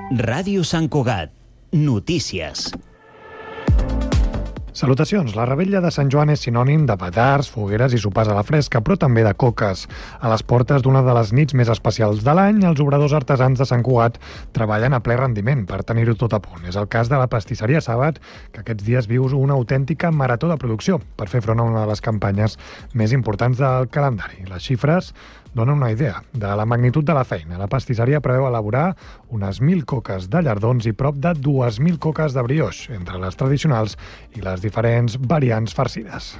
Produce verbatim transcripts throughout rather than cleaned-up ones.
Ràdio Sant Cugat. Notícies. Salutacions. La revetlla de Sant Joan és sinònim de petards, fogueres i sopars a la fresca, però també de coques. A les portes d'una de les nits més especials de l'any, els obradors artesans de Sant Cugat treballen a ple rendiment per tenir-ho tot a punt. És el cas de la pastisseria Sàbat, que aquests dies viu una autèntica marató de producció per fer front a una de les campanyes més importants del calendari. Les xifres donen una idea de la magnitud de la feina. La pastisseria preveu elaborar unes mil coques de llardons i prop de dues mil coques de brioix, entre les tradicionals i les diferents variants farcides.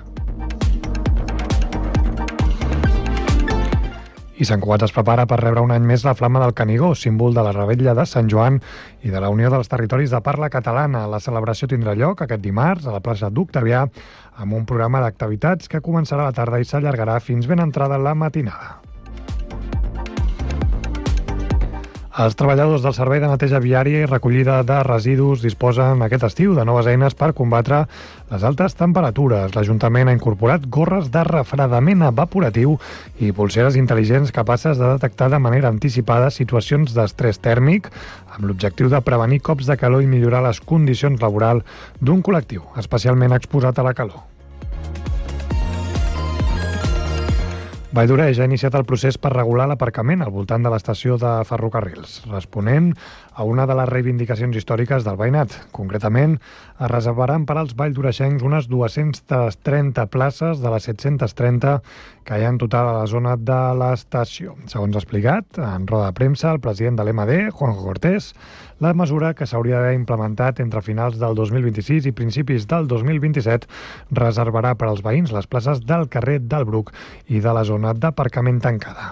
I Sant Cugat es prepara per rebre un any més la Flama del Canigó, símbol de la revetlla de Sant Joan i de la Unió dels Territoris de Parla Catalana. La celebració tindrà lloc aquest dimarts a la plaça d'Octavià amb un programa d'activitats que començarà a la tarda i s'allargarà fins ben entrada la matinada. Els treballadors del Servei de Neteja Viària i Recollida de Residus disposen aquest estiu de noves eines per combatre les altes temperatures. L'Ajuntament ha incorporat gorres de refredament evaporatiu i pulseres intel·ligents capaces de detectar de manera anticipada situacions d'estrès tèrmic amb l'objectiu de prevenir cops de calor i millorar les condicions laborals d'un col·lectiu especialment exposat a la calor. Valldoreix ha iniciat el procés per regular l'aparcament al voltant de l'estació de ferrocarrils, responent a una de les reivindicacions històriques del veïnat. Concretament, es reservaran per als valldoreixencs unes dues-centes trenta places de les set-centes trenta que hi ha en total a la zona de l'estació. Segons ha explicat, en roda de premsa, el president de l'E M D, Juanjo Cortés, la mesura que s'hauria d'haver implementat entre finals del dos mil vint-i-sis i principis del dos mil vint-i-set reservarà per als veïns les places del carrer del Bruc i de la zona d'aparcament tancada.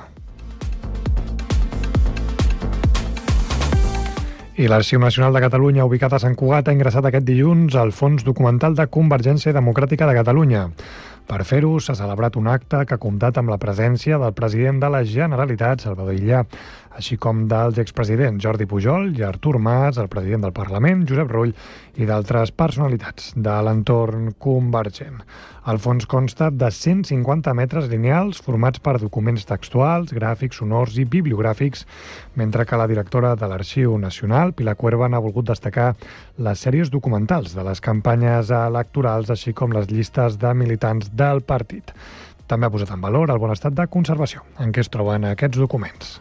I l'Arxiu Nacional de Catalunya, ubicat a Sant Cugat, ha ingressat aquest dilluns al Fons Documental de Convergència Democràtica de Catalunya. Per fer-ho, s'ha celebrat un acte que ha comptat amb la presència del president de la Generalitat, Salvador Illa, així com dels expresidents Jordi Pujol i Artur Mas, el president del Parlament, Josep Rull, i d'altres personalitats de l'entorn convergent. El fons consta de cent cinquanta metres lineals formats per documents textuals, gràfics, sonors i bibliogràfics, mentre que la directora de l'Arxiu Nacional, Pilar Cuerva, ha volgut destacar les sèries documentals de les campanyes electorals, així com les llistes de militants del partit. També ha posat en valor el bon estat de conservació en què es troben aquests documents.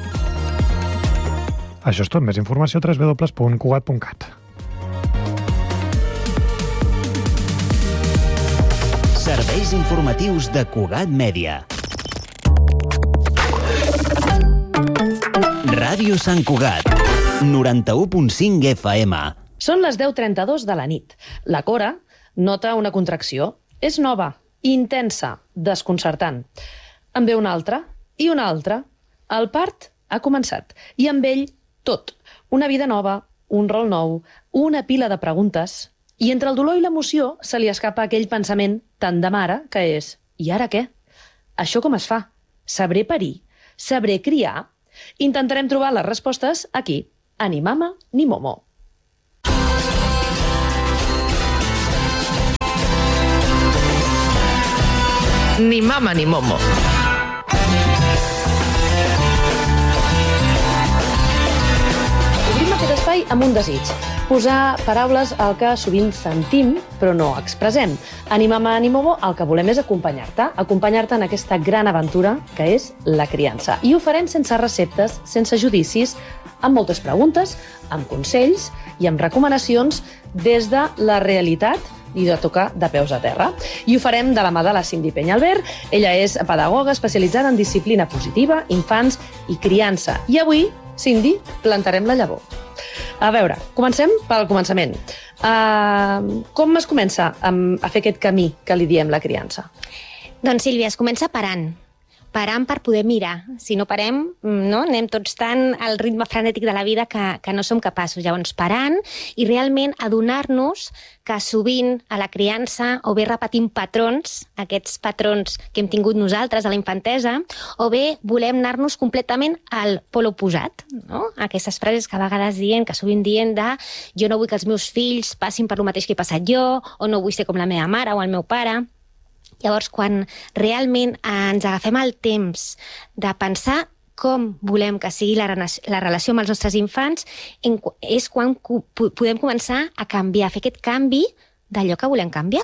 Això és tot. Més informació a w w w punt cugat punt cat. Serveis informatius de Cugat Mèdia. Ràdio Sant Cugat, noranta-u punt cinc F M. Són les deu trenta-dos de la nit. La Cora nota una contracció. És nova, intensa, desconcertant. En ve una altra i una altra. El part ha començat i amb ell tot. Una vida nova, un rol nou, una pila de preguntes. I entre el dolor i l'emoció se li escapa aquell pensament tan de mare que és: i ara què? Això com es fa? Sabré parir? Sabré criar? Intentarem trobar les respostes aquí, a Ni Mama ni Momo. Ni mama ni momo. Obrim aquest espai amb un desig. Posar paraules al que sovint sentim, però no expressem. A Ni Mama ni Momo el que volem és acompanyar-te, acompanyar-te en aquesta gran aventura que és la criança. I ho farem sense receptes, sense judicis, amb moltes preguntes, amb consells i amb recomanacions des de la realitat i de tocar de peus a terra. I ho farem de la mà de la Cindy Peñalver. Ella és pedagoga especialitzada en disciplina positiva, infants i criança. I avui, Cindy, plantarem la llavor. A veure, comencem pel començament. Uh, com es comença a, a fer aquest camí que li diem la criança? Doncs, Sílvia, es comença parant. Parant per poder mirar. Si no parem, no? Anem tots tan al ritme frenètic de la vida que, que no som capaços. Llavors, parant i realment adonar-nos que sovint a la criança o bé repetim patrons, aquests patrons que hem tingut nosaltres a la infantesa, o bé volem anar-nos completament al pol oposat, no? Aquestes frases que a vegades dient, que sovint dient de jo no vull que els meus fills passin per lo mateix que he passat jo, o no vull ser com la meva mare o el meu pare. Llavors, quan realment ens agafem el temps de pensar com volem que sigui la, la relació amb els nostres infants, en, és quan podem començar a canviar, a fer aquest canvi d'allò que volem canviar.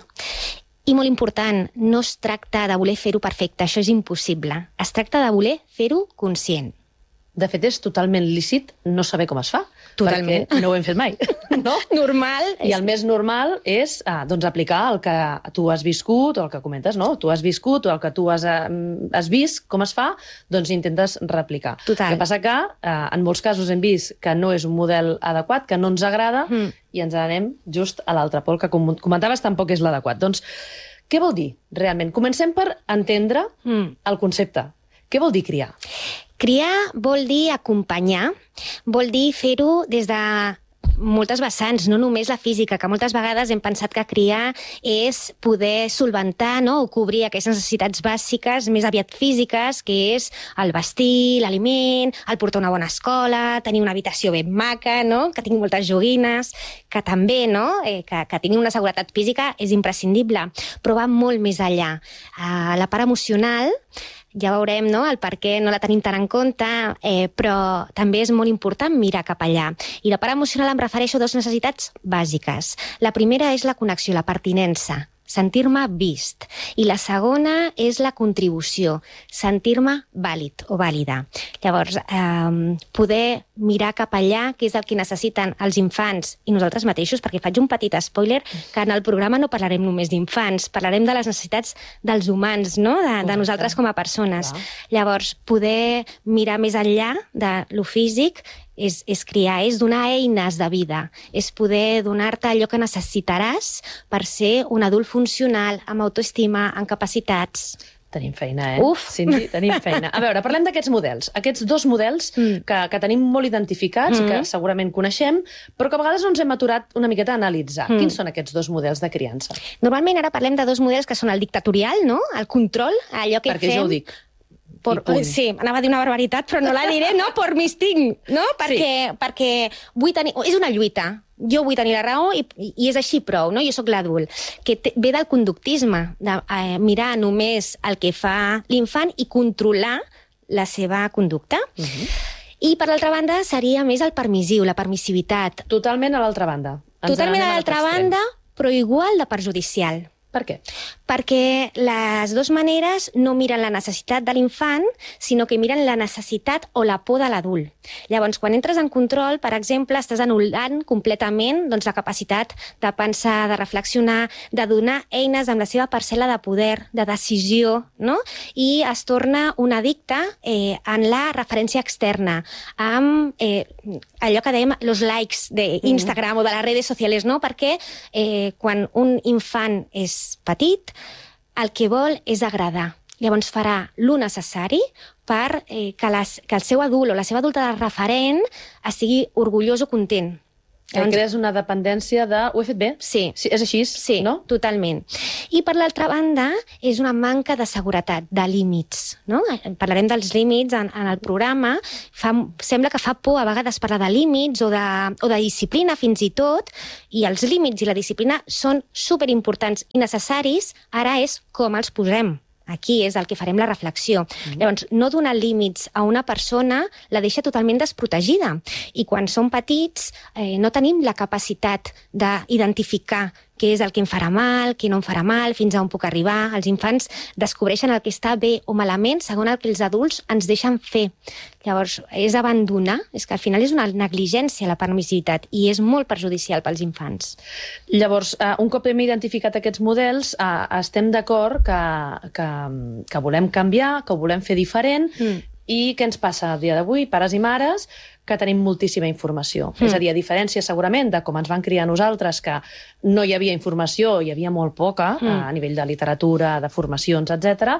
I molt important, no es tracta de voler fer-ho perfecte, això és impossible. Es tracta de voler fer-ho conscient. De fet, és totalment lícit no saber com es fa. Totalment. Perquè no ho hem fet mai. No? Normal. I el més normal és ah, doncs aplicar el que tu has viscut, o el que comentes, no? Tu has viscut, o el que tu has, has vist, com es fa, doncs intentes replicar. Total. El que passa que eh, en molts casos hem vist que no és un model adequat, que no ens agrada, mm. i ens anem just a l'altre pol, que com comentaves tampoc és l'adequat. Doncs, què vol dir realment? Comencem per entendre mm. el concepte. Què vol dir criar? Criar vol dir acompanyar, vol dir fer-ho des de moltes vessants, no només la física, que moltes vegades hem pensat que criar és poder solventar, no?, o cobrir aquestes necessitats bàsiques més aviat físiques, que és el vestir, l'aliment, el portar a una bona escola, tenir una habitació ben maca, no?, que tingui moltes joguines, que també, no?, eh, que, que tingui una seguretat física és imprescindible, però va molt més enllà. Uh, la part emocional, ja veurem, no?, el per què no la tenim tan en compte, eh, però també és molt important mirar cap allà. I la part emocional em refereixo a dues necessitats bàsiques. La primera és la connexió, la pertinença, sentir-me vist. I la segona és la contribució, sentir-me vàlid o vàlida. Llavors, eh, poder mirar cap allà, que és el que necessiten els infants i nosaltres mateixos, perquè faig un petit spoiler, que en el programa no parlarem només d'infants, parlarem de les necessitats dels humans, no?, de, de nosaltres com a persones. Clar. Llavors, poder mirar més enllà de lo físic és, és criar, és donar eines de vida, és poder donar-te allò que necessitaràs per ser un adult funcional, amb autoestima, amb capacitats. Tenim feina, eh? Uf! Cindy, tenim feina. A veure, parlem d'aquests models. Aquests dos models mm. que, que tenim molt identificats, mm. que segurament coneixem, però que a vegades no ens hem aturat una miqueta a analitzar. Mm. Quins són aquests dos models de criança? Normalment ara parlem de dos models que són el dictatorial, no?, el control, allò que Perquè fem... jo ho dic. Por, sí, anava a dir una barbaritat, però no la diré, no? Por m'estinc, no? Perquè, sí. perquè vull tenir... És una lluita. Jo vull tenir la raó i, i és així prou, no? Jo sóc l'adult. Que te, ve del conductisme, de eh, mirar només el que fa l'infant i controlar la seva conducta. Uh-huh. I, per l'altra banda, seria més el permissiu, la permissivitat. Totalment a l'altra banda. Ens Totalment a l'altra banda, però igual de perjudicial. Per què? Perquè les dues maneres no miren la necessitat de l'infant, sinó que miren la necessitat o la por de l'adult. Llavors, quan entres en control, per exemple, estàs anul·lant completament doncs, la capacitat de pensar, de reflexionar, de donar eines amb la seva parcel·la de poder, de decisió, no? I es torna un addicte eh, en la referència externa, amb eh, allò que dèiem, los likes d'Instagram mm. o de les redes socials, no? Perquè eh, quan un infant és petit, el que vol és agradar. Llavors farà lo necessari per eh, que, les, que el seu adult o la seva adulta de referent estigui orgullós o content. Que crees una dependència de... Ho he fet bé? Sí. sí és així, sí, no? Totalment. I per l'altra banda, és una manca de seguretat, de límits. No? Parlarem dels límits en, en el programa. Fa, sembla que fa por a vegades parlar de límits o de, o de disciplina fins i tot, i els límits i la disciplina són superimportants i necessaris, ara és com els posem. Aquí és el que farem la reflexió. Mm. Llavors, no donar límits a una persona la deixa totalment desprotegida. I quan som petits eh, no tenim la capacitat d'identificar què és el que em farà mal, què no em farà mal, fins a on puc arribar. Els infants descobreixen el que està bé o malament segons el que els adults ens deixen fer. Llavors, és abandonar, és que al final és una negligència la permissivitat i és molt perjudicial pels infants. Llavors, eh, un cop hem identificat aquests models, eh, estem d'acord que, que, que volem canviar, que ho volem fer diferent, mm. i què ens passa a dia d'avui, pares i mares, que tenim moltíssima informació. Mm. És a dir, a diferència segurament de com ens van criar nosaltres, que no hi havia informació, hi havia molt poca, mm. a nivell de literatura, de formacions, etcètera,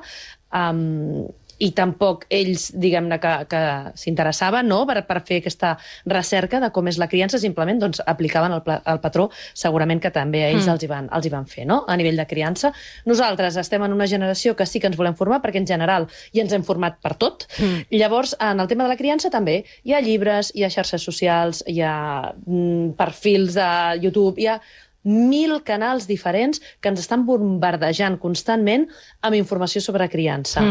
um, i tampoc ells, diguem-ne, que, que s'interessaven, no?, per, per fer aquesta recerca de com és la criança, simplement doncs, aplicaven el, el patró, segurament que també a ells mm. els, hi van, els hi van fer, no?, a nivell de criança. Nosaltres estem en una generació que sí que ens volem formar, perquè en general ja ens hem format per tot. Mm. Llavors, en el tema de la criança també hi ha llibres, hi ha xarxes socials, hi ha mm, perfils de YouTube, hi ha mil canals diferents que ens estan bombardejant constantment amb informació sobre criança. Mm.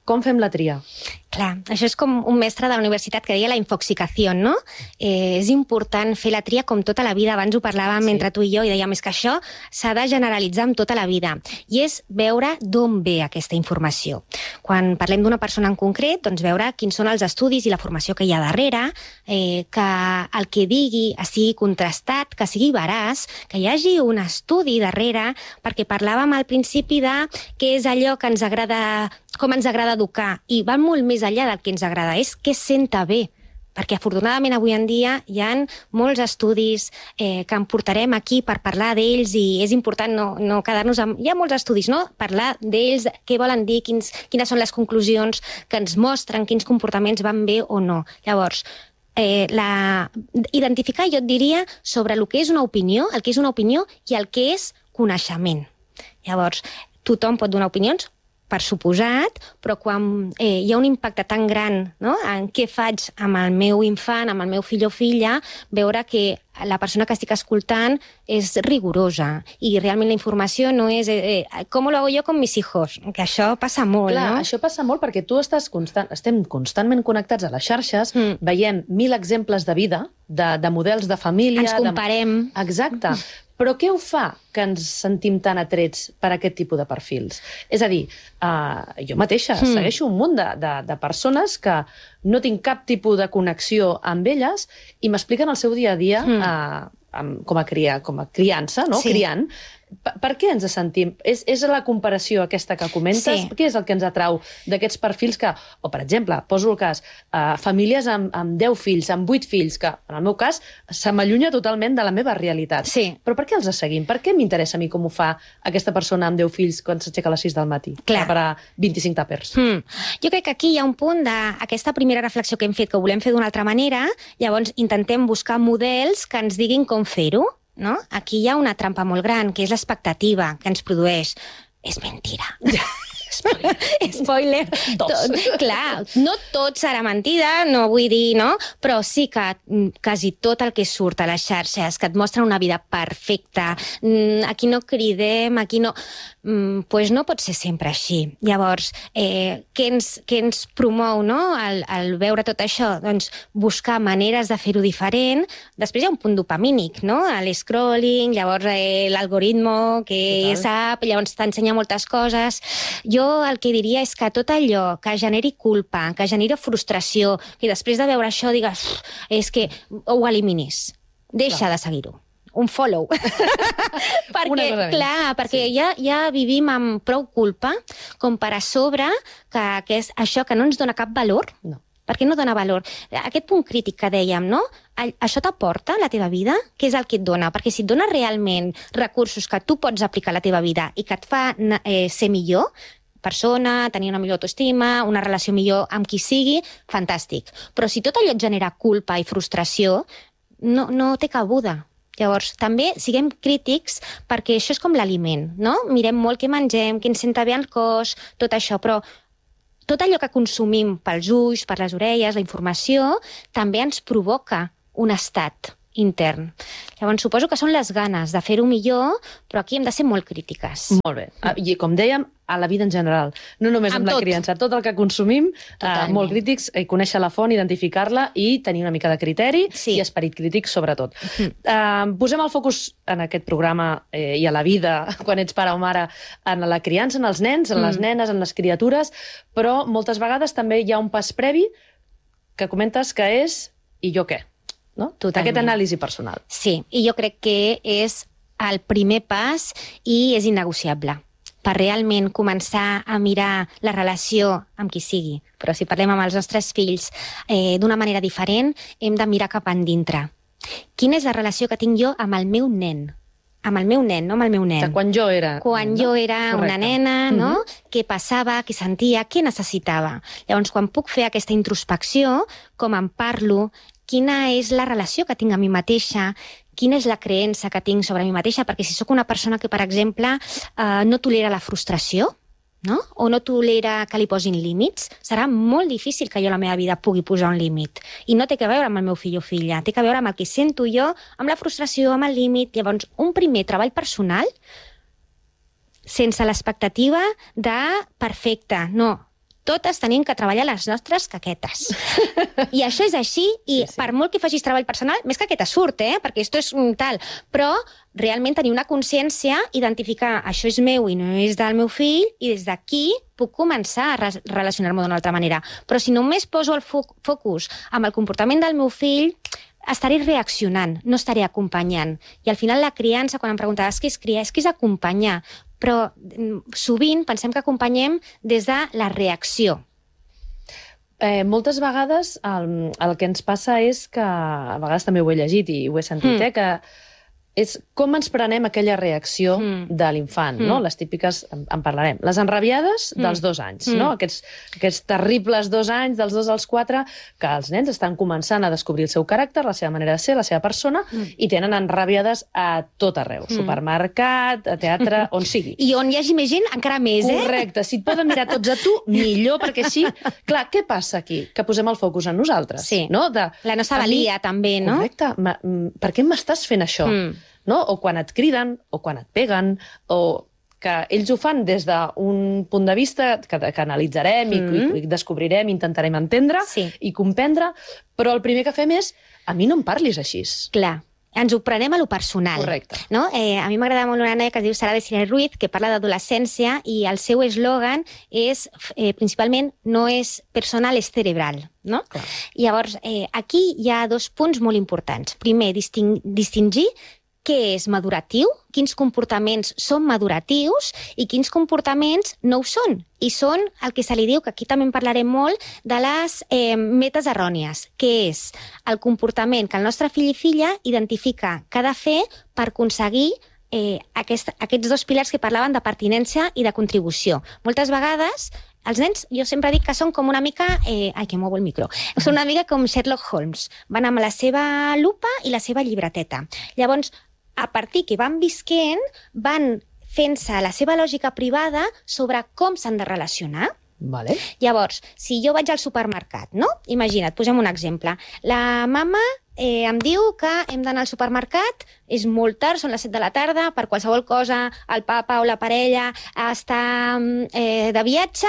Com fem la tria? Clar, això és com un mestre de la universitat que deia la infoxicació, no? Eh, és important fer la tria com tota la vida. Abans ho parlàvem sí. entre tu i jo i dèiem és que això s'ha de generalitzar amb tota la vida. I és veure d'on ve aquesta informació. Quan parlem d'una persona en concret, doncs veure quins són els estudis i la formació que hi ha darrere, eh, que el que digui estigui contrastat, que sigui veraç, que hi hagi un estudi darrere, perquè parlàvem al principi de què és allò que ens agrada, com ens agrada educar, i va molt més enllà del que ens agrada, és què senta bé, perquè afortunadament avui en dia hi ha molts estudis eh, que en portarem aquí per parlar d'ells i és important no, no quedar-nos amb... Hi ha molts estudis, no? Parlar d'ells, què volen dir, quins, quines són les conclusions que ens mostren, quins comportaments van bé o no. Llavors, eh, la... identificar, jo et diria, sobre el que és una opinió, el que és una opinió i el que és coneixement. Llavors, tothom pot donar opinions, per suposat, però quan eh, hi ha un impacte tan gran, no?, en què faig amb el meu infant, amb el meu fill o filla, veure que la persona que estic escoltant és rigorosa i realment la informació no és eh, eh, com lo hago yo con mis hijos, que això passa molt, Clar, no? Això passa molt perquè tu estàs constant, estem constantment connectats a les xarxes, mm. veiem mil exemples de vida, de, de models de família... Ens comparem. De... Exacte. Però què ho fa que ens sentim tan atrets per aquest tipus de perfils? És a dir, uh, jo mateixa mm. segueixo un munt de, de, de persones que no tinc cap tipus de connexió amb elles i m'expliquen el seu dia a dia mm. uh, amb, com, a cria, com a criança, no? Sí. Criant. Per, per què ens sentim? És, és la comparació aquesta que comentes? Sí. Què és el que ens atrau d'aquests perfils que, o per exemple, poso el cas, uh, famílies amb, amb deu fills, amb vuit fills, que en el meu cas se m'allunya totalment de la meva realitat. Sí. Però per què els seguim? Per què m'interessa a mi com ho fa aquesta persona amb deu fills quan s'aixeca a les sis del matí? Clar. Per a vint-i-cinc tàpers. Hmm. Jo crec que aquí hi ha un punt d'aquesta primera reflexió que hem fet, que ho volem fer d'una altra manera, llavors intentem buscar models que ens diguin com fer-ho. No? Aquí hi ha una trampa molt gran, que és l'expectativa que ens produeix. És mentira. Spoiler. Spoiler. Tot, clar, no tot serà mentida, no vull dir, no? Però sí que quasi tot el que surt a les xarxes, que et mostra una vida perfecta, aquí no cridem, aquí no... Doncs pues no pot ser sempre així. Llavors, eh, què, ens, què ens promou, no?, el, el veure tot això? Doncs buscar maneres de fer-ho diferent. Després hi ha un punt dopamínic, no?, l'escrolling, llavors eh, l'algoritmo que Total. sap, llavors t'ensenya moltes coses. Jo el que diria és que tot allò que generi culpa, que generi frustració, que després de veure això digues és que ho eliminis. Deixa Clar. de seguir-ho. Un follow. perquè, clar, perquè sí. ja, ja vivim amb prou culpa com per a sobre que, que és això que no ens dona cap valor. No. Perquè no dona valor. Aquest punt crític que dèiem, no? Això t'aporta a la teva vida? Què és el que et dona? Perquè si et dona realment recursos que tu pots aplicar a la teva vida i que et fa eh, ser millor, persona, tenir una millor autoestima, una relació millor amb qui sigui, fantàstic. Però si tot allò et genera culpa i frustració, no, no té cabuda. Llavors, també siguem crítics perquè això és com l'aliment, no? Mirem molt què mengem, què ens senta bé al cos, tot això, però tot allò que consumim pels ulls, per les orelles, la informació, també ens provoca un estat intern. Llavors, suposo que són les ganes de fer-ho millor, però aquí hem de ser molt crítiques. Molt bé. I com dèiem, a la vida en general, no només amb, amb la tot. criança, tot el que consumim, eh, molt crítics, eh, conèixer la font, identificar-la i tenir una mica de criteri sí. i esperit crític sobretot. Mm. Eh, posem el focus en aquest programa eh, i a la vida, quan ets pare o mare, en la criança, en els nens, en mm. les nenes, en les criatures, però moltes vegades també hi ha un pas previ que comentes que és i jo què? No? Aquest anàlisi personal. Sí, i jo crec que és el primer pas i és innegociable per realment començar a mirar la relació amb qui sigui. Però si parlem amb els nostres fills eh, d'una manera diferent, hem de mirar cap endintre. Quina és la relació que tinc jo amb el meu nen? Amb el meu nen, no amb el meu nen. De quan jo era... Quan no? jo era Correcte. una nena, no? Mm-hmm. Què passava, què sentia, què necessitava. Llavors, quan puc fer aquesta introspecció, com em parlo, quina és la relació que tinc amb mi mateixa, quina és la creença que tinc sobre mi mateixa, perquè si sóc una persona que, per exemple, eh, no tolera la frustració, no? O no tolera que li posin límits, serà molt difícil que jo a la meva vida pugui posar un límit. I no té que veure amb el meu fill o filla, té que veure amb el que sento jo, amb la frustració, amb el límit. Llavors, un primer treball personal sense l'expectativa de perfecte, no. totes tenim que treballar les nostres caquetes. I això és així, i sí, sí. per molt que facis treball personal, més caqueta surt, eh? Perquè esto és un tal. Però realment tenir una consciència, identificar això és meu i no és del meu fill, i des d'aquí puc començar a re relacionar-me d'una altra manera. Però si només poso el fo focus amb el comportament del meu fill, estaré reaccionant, no estaré acompanyant. I al final la criança, quan em preguntaves què és criar, és que és acompanyar. Però sovint pensem que acompanyem des de la reacció. Eh, moltes vegades el, el que ens passa és que, a vegades també ho he llegit i ho he sentit, mm. eh, que és com ens prenem aquella reacció mm. de l'infant, mm. no? Les típiques, en, en parlarem, les enrabiades mm. dels dos anys, mm. no? Aquests, aquests terribles dos anys, dels dos als quatre, que els nens estan començant a descobrir el seu caràcter, la seva manera de ser, la seva persona, mm. i tenen enrabiades a tot arreu. Mm. Supermercat, a teatre, on sigui. I on hi hagi més gent, encara més, eh? Correcte. Si et poden mirar tots a tu, millor, perquè així... Clar, què passa aquí? Que posem el focus en nosaltres, sí. no? De, la nostra valia, mi... també, no? Correcte. Ma, per què m'estàs fent això? Mm. No? O quan et criden, o quan et peguen, o que ells ho fan des d'un punt de vista que, que analitzarem mm. i, i descobrirem, intentarem entendre sí. i comprendre, però el primer que fem és a mi no em parlis així. Clar. Ens ho prenem a lo personal. Correcte. No? Eh, a mi m'agrada molt una noia que es diu Sara Desiree Ruiz, que parla d'adolescència, i el seu eslògan és, eh, principalment, no és personal, és cerebral. No? Clar. Llavors, eh, aquí hi ha dos punts molt importants. Primer, disting distingir què és maduratiu, quins comportaments són maduratius i quins comportaments no ho són. I són el que se li diu, que aquí també en parlarem molt, de les eh, metes errònies, que és el comportament que el nostre fill i filla identifica que ha de fer per aconseguir eh, aquest, aquests dos pilars que parlaven de pertinença i de contribució. Moltes vegades els nens, jo sempre dic que són com una mica... Eh, ai, que movo el micro. Són una mica com Sherlock Holmes. Van amb la seva lupa i la seva llibreteta. Llavors, a partir que van visquent, van fent-se la seva lògica privada sobre com s'han de relacionar. Vale. Llavors, si jo vaig al supermercat, no? Imagina't, posem un exemple. La mama eh, em diu que hem d'anar al supermercat, és molt tard, són les set de la tarda, per qualsevol cosa el papa o la parella està eh, de viatge,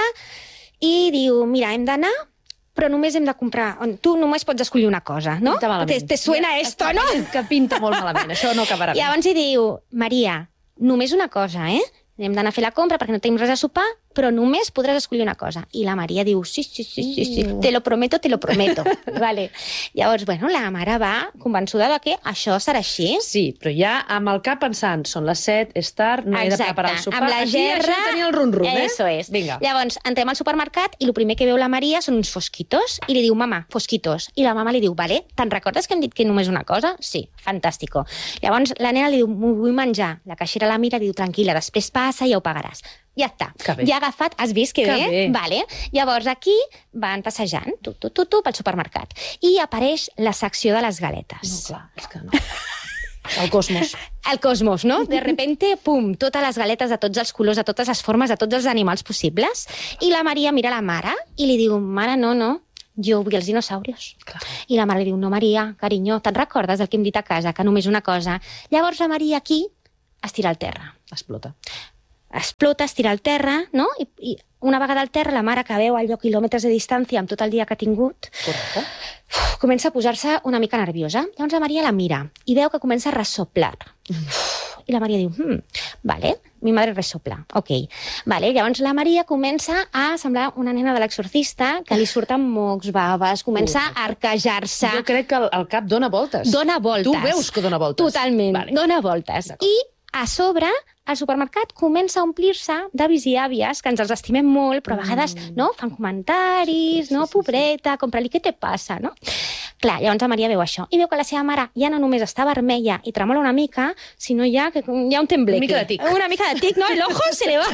i diu, mira, hem d'anar, però només hem de comprar... Tu només pots escollir una cosa, no? Te, te suena esto, no? Que pinta molt malament, això no acabarà bé. I llavors hi diu, Maria, només una cosa, eh? Hem d'anar a fer la compra perquè no tenim res a sopar, però només podràs escollir una cosa. I la Maria diu, sí, sí, sí, sí, sí. Te lo prometo, te lo prometo. Vale. Llavors, bueno, la mare va convençuda de que això serà així. Sí, però ja amb el cap pensant, són les set, és tard, no he de preparar el sopar. Amb la gerra... Aquí tenia el rum-rum, eh? Eso és. Vinga. Llavors, entrem al supermercat i el primer que veu la Maria són uns fosquitos i li diu, mama, fosquitos. I la mama li diu, vale, te'n recordes que hem dit que només una cosa? Sí, fantàstico. Llavors, la nena li diu, m'ho vull menjar. La caixera la mira i diu, tranquil·la, després passa i ja ho pagaràs. Ja està. Ja ha agafat, has vist que, que bé? bé? Vale. Llavors aquí van passejant, tu, tu, tu, tu, pel supermercat. I apareix la secció de les galetes. No, clar, és que no. El cosmos. El cosmos, no? De repente, pum, totes les galetes de tots els colors, de totes les formes, de tots els animals possibles. I la Maria mira la mare i li diu, mare, no, no, jo vull els dinosaurios. Clar. I la mare li diu, no, Maria, carinyo, te'n recordes del que hem dit a casa, que només una cosa? Llavors la Maria aquí es tira al terra. Explota. Explota, es tira al terra, no? I, i una vegada al terra, la mare que veu allò quilòmetres de distància amb tot el dia que ha tingut, uf, comença a posar-se una mica nerviosa. Llavors la Maria la mira i veu que comença a ressoplar. Uf, I la Maria diu, hm, vale, mi madre resopla, ok. Vale, llavors la Maria comença a semblar una nena de l'exorcista, que li surten mocs, baves, comença a arquejar-se. Jo crec que el, el cap dona voltes. Dona voltes. Tu veus que dona voltes. Totalment, vale. Dona voltes. I a sobre, el supermercat comença a omplir-se d'avis i àvies, que ens els estimem molt, però a vegades no, fan comentaris, no, pobreta, compra-li, què te passa, no? Clar, llavors la Maria veu això, i veu que la seva mare ja no només està vermella i tremola una mica, sinó ja que hi ha un tembleque. Una mica de tic. Una mica de tic, no? El ojo se le va.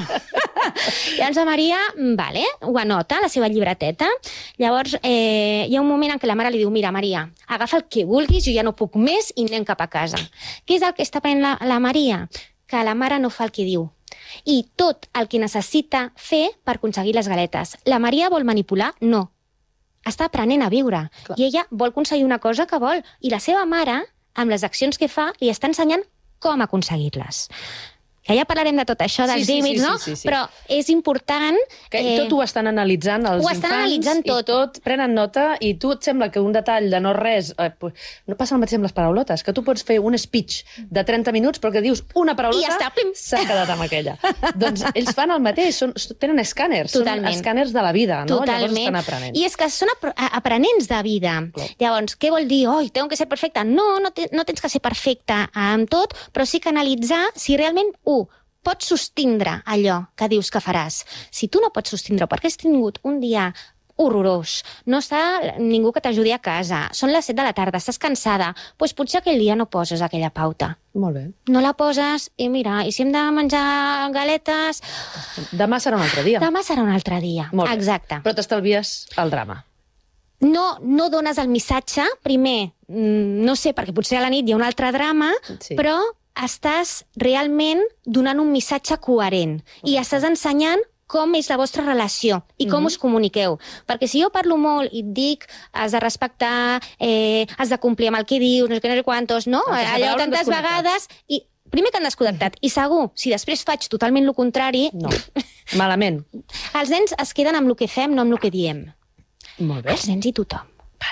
Llavors la Maria, vale, ho anota, la seva llibreteta. Llavors eh, hi ha un moment en què la mare li diu, mira, Maria, agafa el que vulguis, jo ja no puc més i anem cap a casa. Què és el que està prenent la, la Maria? Que la mare no fa el que diu. I tot el que necessita fer per aconseguir les galetes. La Maria vol manipular? No. Està aprenent a viure. Clar. I ella vol aconseguir una cosa que vol. I la seva mare, amb les accions que fa, li està ensenyant com aconseguir-les. que ja parlarem de tot això, dels Sí, sí, límits, sí, no? sí, sí, sí. Però és important... Que eh, tot ho estan analitzant els ho estan infants analitzant tot. i tot, prenen nota, i tu et sembla que un detall de no res... Eh, no passa el mateix amb les paraulotes, que tu pots fer un speech de trenta minuts però que dius una paraulota, I ja està, plim. s'ha quedat amb aquella. Doncs ells fan el mateix, són, tenen escàners, Totalment. són escàners de la vida, no? Totalment. Llavors estan aprenent. I és que són ap aprenents de vida. Clar. Llavors, què vol dir? Oi, tengo que ser perfecta. No, no, te no tens que ser perfecta amb tot, però sí que analitzar si realment, u, pots sostindre allò que dius que faràs. Si tu no pots sostindre perquè has tingut un dia horrorós, no està ningú que t'ajudi a casa, són les set de la tarda, estàs cansada, doncs potser aquell dia no poses aquella pauta. Molt bé. No la poses i mira, i si hem de menjar galetes... Demà serà un altre dia. Demà serà un altre dia. Molt bé. Exacte. Però t'estalvies el drama. No, no dones el missatge, primer, no sé, perquè potser a la nit hi ha un altre drama, Sí. però estàs realment donant un missatge coherent i estàs ensenyant com és la vostra relació i com Mhm. us comuniqueu. Perquè si jo parlo molt i et dic has de respectar, eh, has de complir amb el que dius, no sé què, no sé quantos, no? En tercera Allò paraula, tantes desconnectats. vegades... I primer que han desconnectat, i segur, si després faig totalment el contrari, No. Malament. els nens es queden amb el que fem, no amb el que diem. Molt bé. Els nens i tothom.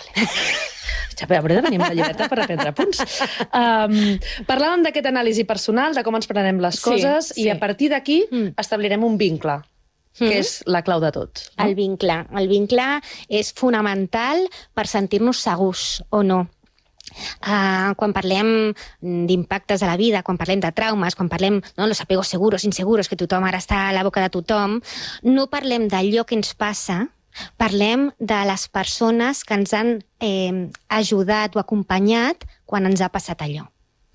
Ja, hauré de venir amb la llibreta per aprendre punts. Um, parlàvem d'aquest anàlisi personal, de com ens prenem les Sí, coses, sí. i a partir d'aquí Mm. establirem un vincle, que Mhm. és la clau de tot. No? El vincle. El vincle és fonamental per sentir-nos segurs o no. Uh, quan parlem d'impactes de la vida, quan parlem de traumes, quan parlem no, los apegos seguros, inseguros, que tothom ara està a la boca de tothom, no parlem d'allò que ens passa, parlem de les persones que ens han eh, ajudat o acompanyat quan ens ha passat allò.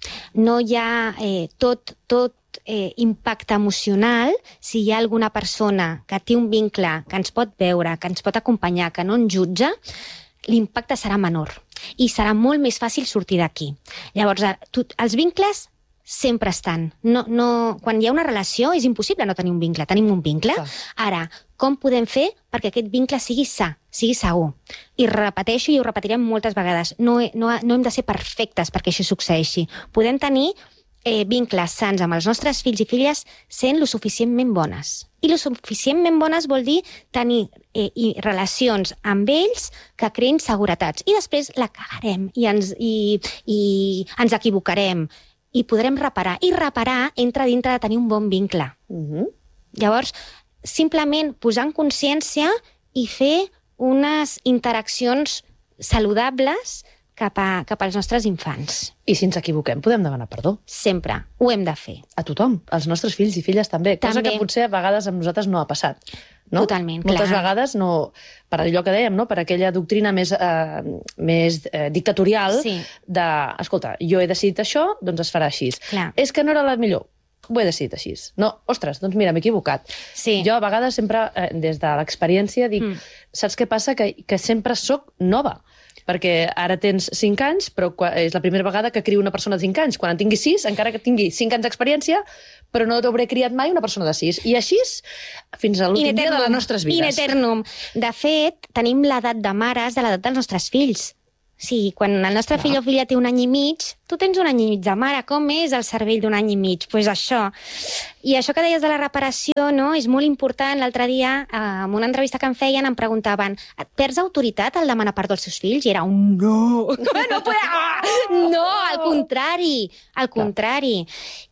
No hi ha eh, tot, tot eh, impacte emocional si hi ha alguna persona que té un vincle, que ens pot veure, que ens pot acompanyar, que no ens jutja, l'impacte serà menor i serà molt més fàcil sortir d'aquí. Llavors, eh, tu, els vincles sempre estan. No, no, quan hi ha una relació és impossible no tenir un vincle. Tenim un vincle. Clar. Ara, com podem fer perquè aquest vincle sigui sa, sigui segur? I repeteixo i ho repetirem moltes vegades. No, he- no, no hem de ser perfectes perquè això succeeixi. Podem tenir eh, vincles sants amb els nostres fills i filles sent lo suficientment bones. I lo suficientment bones vol dir tenir eh, i relacions amb ells que creïn seguretats. I després la cagarem i ens, i, i ens equivocarem i podrem reparar. I reparar entra dintre de tenir un bon vincle. Mhm. Llavors, simplement posar en consciència i fer unes interaccions saludables cap, a, cap als nostres infants. I si ens equivoquem, podem demanar perdó. Sempre. Ho hem de fer. A tothom, als nostres fills i filles també, cosa També. que potser a vegades amb nosaltres no ha passat. No? Totalment, Moltes clar. vegades, no, per allò que dèiem, no? Per aquella doctrina més, eh, més eh, dictatorial Sí. de, escolta, jo he decidit això, doncs es farà així. Clar. És que no era la millor, ho he decidit així. No, ostres, doncs mira, m'he equivocat. Sí. Jo a vegades sempre, eh, des de l'experiència, dic, Mm. saps què passa? Que, que sempre sóc nova. Perquè ara tens cinc anys, però quan, és la primera vegada que crio una persona de cinc anys. Quan en tingui sis, encara que tingui cinc anys d'experiència, però no t'hauré criat mai una persona de sis. I així fins a l'últim dia de les nostres vides. In eternum. De fet, tenim l'edat de mares de l'edat dels nostres fills. Sí, quan el nostre fill o filla té un any i mig, tu tens un any i mig de mare. Com és el cervell d'un any i mig? Doncs pues això. I això que deies de la reparació, no?, és molt important. L'altre dia, eh, en una entrevista que em feien, em preguntaven et perds autoritat al demanar perdó als seus fills? I era un no. No, puede... ah! No, al contrari. Al contrari.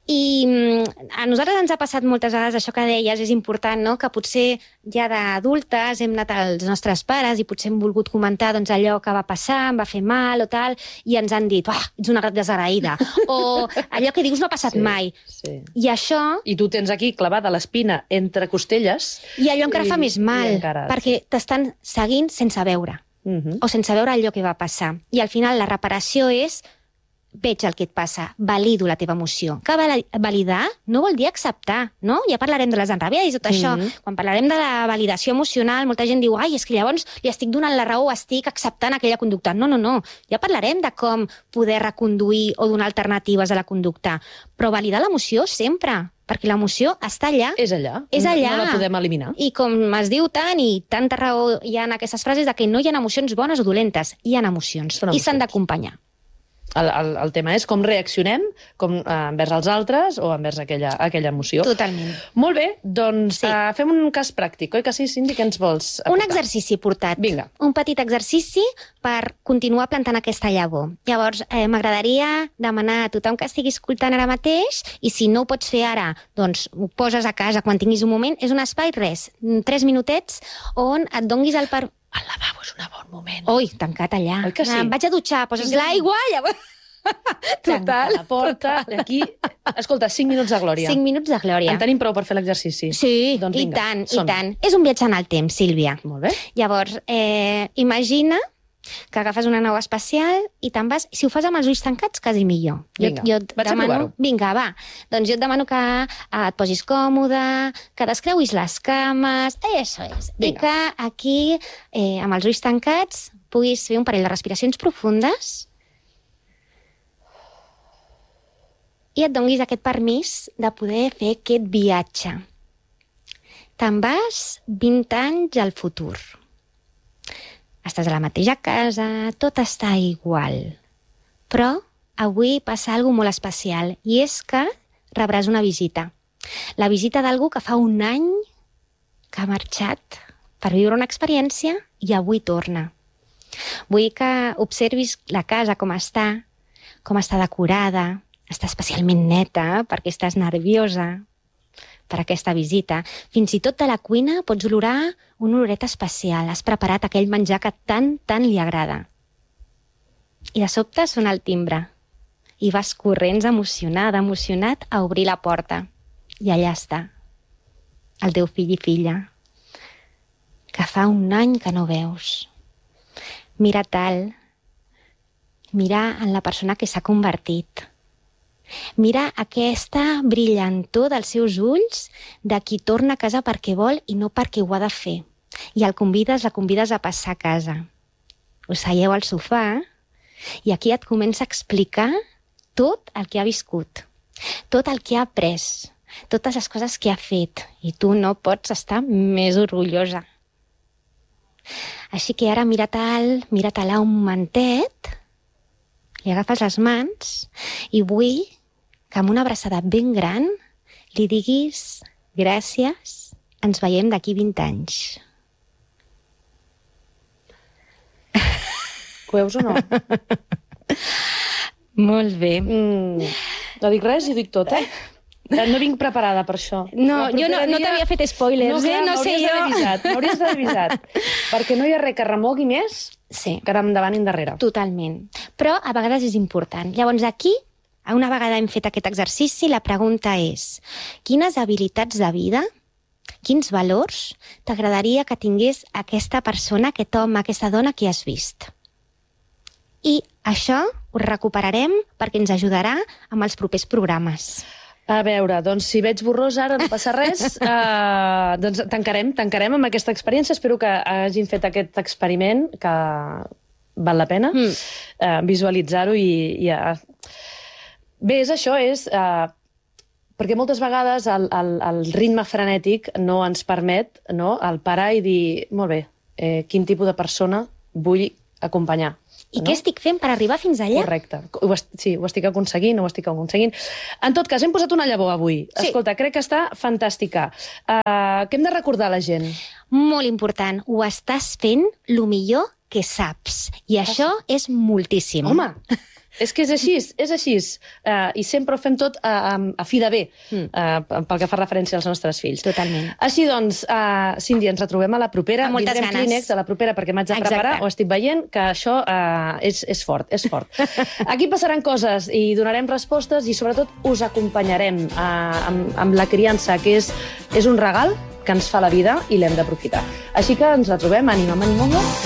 I mm, a nosaltres ens ha passat moltes vegades això que deies, és important, no?, que potser ja d'adultes hem anat als nostres pares i potser hem volgut comentar doncs, allò que va passar, em va fer mal o tal, i ens han dit, ah, ets una desagraïda, o allò que dius no ha passat Sí, mai. sí. I això, I tu tens aquí clavada l'espina entre costelles. i allò encara I- fa més i mal, encara, perquè t'estan seguint sense veure, Mhm. o sense veure allò que va passar. I al final la reparació és veig el que et passa, valido la teva emoció. Que val- validar no vol dir acceptar, no? Ja parlarem de les enrabiades i tot això. Mhm. Quan parlarem de la validació emocional, molta gent diu, ai, és que llavors li estic donant la raó, estic acceptant aquella conducta. No, no, no. Ja parlarem de com poder reconduir o donar alternatives a la conducta. Però validar l'emoció sempre, perquè l'emoció està allà. És allà. És No- allà. No la podem eliminar. I com es diu tant, i tanta raó hi ha en aquestes frases de que no hi ha emocions bones o dolentes, hi ha emocions. Són I s'han emocions. d'acompanyar. El, el, el tema és com reaccionem com, eh, envers els altres o envers aquella, aquella emoció. Totalment. Molt bé, doncs Sí. eh, fem un cas pràctic, oi que sí, Cindy? Què ens vols aportar? Un exercici portat. Vinga. Un petit exercici per continuar plantant aquesta llavor. Llavors, eh, m'agradaria demanar a tothom que estigui escoltant ara mateix, i si no ho pots fer ara, doncs ho poses a casa quan tinguis un moment, és un espai, res, tres minutets, on et donguis el per... El lavabo és un bon moment. Ui, tancat allà. Oi que sí? Em vaig a dutxar, poses Vinga. l'aigua, llavors... Tanca la porta, aquí... Escolta, cinc minuts de glòria. Cinc minuts de glòria. En tenim prou per fer l'exercici? Sí, Doncs i vinga, tant, i som-hi. tant. És un viatge en el temps, Sílvia. Molt bé. Llavors, eh, imagina que agafes una nau espacial i te'n vas... Si ho fas amb els ulls tancats, quasi millor. Vinga, jo, jo et vaig a demano... provar-ho. Vinga, va. Doncs jo et demano que eh, et posis còmode, que descreuis les cames... Això és. I Vinga. que aquí, eh, amb els ulls tancats, puguis fer un parell de respiracions profundes i et donguis aquest permís de poder fer aquest viatge. Te'n vas vint anys al futur. Estàs a la mateixa casa, tot està igual. Però avui passa alguna molt especial, i és que rebràs una visita. La visita d'algú que fa un any que ha marxat per viure una experiència i avui torna. Vull que observis la casa com està, com està decorada, està especialment neta perquè estàs nerviosa per aquesta visita. Fins i tot de la cuina pots olorar una oloreta especial. Has preparat aquell menjar que tant, tant li agrada. I de sobte sona el timbre. I vas corrents emocionada, emocionat, a obrir la porta. I allà està, el teu fill i filla, que fa un any que no veus. Mira tal, mira en la persona que s'ha convertit. Mira aquesta brillantor dels seus ulls de qui torna a casa perquè vol i no perquè ho ha de fer. I el convides, la convides a passar a casa. Us seieu al sofà i aquí et comença a explicar tot el que ha viscut, tot el que ha après, totes les coses que ha fet, i tu no pots estar més orgullosa. Així que ara mira-te'l, mira-te-la un momentet, li agafes les mans i vull que amb una abraçada ben gran li diguis gràcies, ens veiem d'aquí vint anys. Ho veus o no? Molt bé. Mm, no dic res i ho dic tot, eh? No vinc preparada per això. No, El jo no, proper no dia- t'havia fet spoilers, no, clar, eh? No sé m'hauries jo. d'haver avisat, m'hauries d'haver avisat. Perquè no hi ha res que remogui més Sí, que ara endavant i endarrere. totalment. Però a vegades és important. Llavors aquí, una vegada hem fet aquest exercici, la pregunta és: quines habilitats de vida, quins valors t'agradaria que tingués aquesta persona, aquest home, aquesta dona que has vist? I això ho recuperarem perquè ens ajudarà amb els propers programes. A veure, doncs si veig borrós ara no passa res, uh, doncs tancarem, tancarem amb aquesta experiència. Espero que hagin fet aquest experiment, que val la pena Mm. uh, visualitzar-ho i... i uh... Bé, és això, és... Uh, perquè moltes vegades el, el, el ritme frenètic no ens permet, no, el parar i dir, molt bé, eh, quin tipus de persona vull acompanyar. I no? què estic fent per arribar fins allà? Correcte. Ho, est- sí, ho estic aconseguint, ho estic aconseguint. En tot cas, hem posat una llavor avui. Sí. Escolta, crec que està fantàstica. Uh, què hem de recordar a la gent? Molt important, ho estàs fent el millor que saps. I això és moltíssim. Home, és que és així, és així. Uh, I sempre ho fem tot a, a, a fi de bé, Mm. uh, pel que fa referència als nostres fills. Totalment. Així doncs, uh, Cindy, ens retrobem a la propera. Amb moltes Vindrem ganes. Kleenex a la propera perquè m'haig de Exacte. preparar, ho estic veient, que això uh, és, és fort, és fort. Aquí passaran coses i donarem respostes i sobretot us acompanyarem uh, amb, amb la criança, que és, és un regal que ens fa la vida i l'hem d'aprofitar. Així que ens retrobem, ànima, ànima, ànima.